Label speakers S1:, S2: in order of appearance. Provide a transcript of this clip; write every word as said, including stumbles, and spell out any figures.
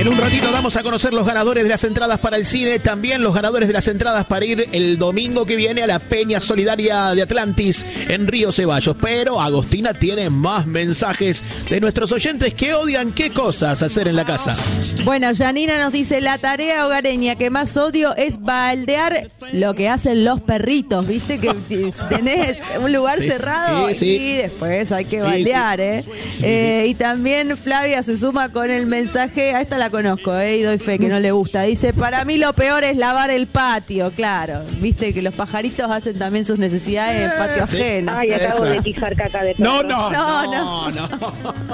S1: En un ratito damos a conocer los ganadores de las entradas para el cine, también los ganadores de las entradas para ir el domingo que viene a la Peña Solidaria de Atlantis en Río Ceballos. Pero Agostina tiene más mensajes de nuestros oyentes que odian qué cosas hacer en la casa.
S2: Bueno, Janina nos dice, la tarea hogareña que más odio es baldear lo que hacen los perritos, ¿viste? Que tenés un lugar sí, cerrado sí, sí. y después hay que sí, baldear, sí. ¿eh? Sí, eh sí. Y también Flavia se suma con el mensaje, a esta la conozco, ¿eh? Y doy fe que no le gusta. Dice, para mí lo peor es lavar el patio, claro. Viste que los pajaritos hacen también sus necesidades en el patio
S3: sí.
S2: ajeno.
S3: Ay, acabo Esa. de pijar caca de perro.
S1: No, no, no, no. no. no.